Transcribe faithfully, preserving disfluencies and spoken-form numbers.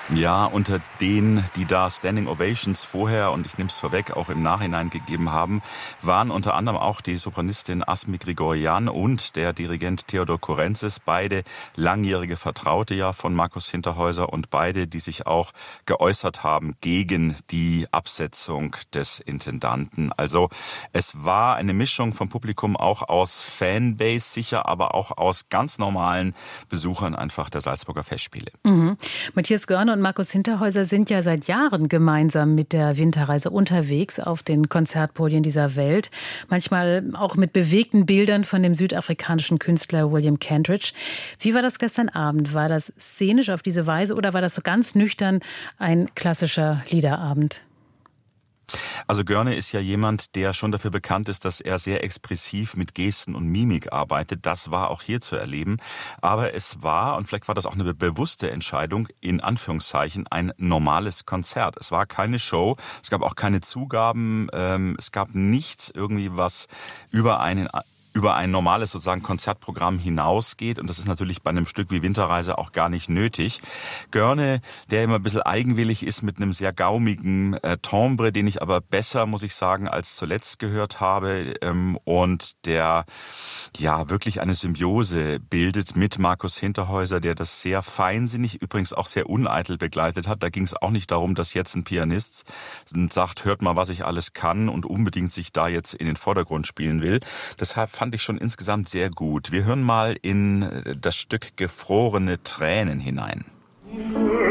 Ja, unter denen, die da Standing Ovations vorher, und ich nehme es vorweg, auch im Nachhinein gegeben haben, waren unter anderem auch die Sopranistin Asmi Grigorian und der Dirigent Theodor Kurenzis, beide langjährige Vertraute ja von Markus Hinterhäuser und beide, die sich auch geäußert haben gegen die Absetzung des Intendanten. Also es war eine Mischung vom Publikum auch aus Fanbase sicher, aber auch aus ganz normalen Besuchern einfach der Salzburger Festspiele. Mhm. Matthias Görner und Markus Hinterhäuser sind ja seit Jahren gemeinsam mit der Winterreise unterwegs auf den Konzertpodien dieser Welt. Manchmal auch mit bewegten Bildern von dem südafrikanischen Künstler William Kentridge. Wie war das gestern Abend? War das szenisch auf diese Weise oder war das so ganz nüchtern ein klassischer Liederabend? Also Görne ist ja jemand, der schon dafür bekannt ist, dass er sehr expressiv mit Gesten und Mimik arbeitet. Das war auch hier zu erleben. Aber es war, und vielleicht war das auch eine bewusste Entscheidung, in Anführungszeichen ein normales Konzert. Es war keine Show, es gab auch keine Zugaben, ähm, es gab nichts irgendwie, was über einen über ein normales sozusagen Konzertprogramm hinausgeht. Und das ist natürlich bei einem Stück wie Winterreise auch gar nicht nötig. Görne, der immer ein bisschen eigenwillig ist mit einem sehr gaumigen äh, Timbre, den ich aber besser, muss ich sagen, als zuletzt gehört habe. Ähm, und der ja wirklich eine Symbiose bildet mit Markus Hinterhäuser, der das sehr feinsinnig, übrigens auch sehr uneitel begleitet hat. Da ging es auch nicht darum, dass jetzt ein Pianist sagt, hört mal, was ich alles kann und unbedingt sich da jetzt in den Vordergrund spielen will. Deshalb fand ich schon insgesamt sehr gut. Wir hören mal in das Stück Gefrorene Tränen hinein.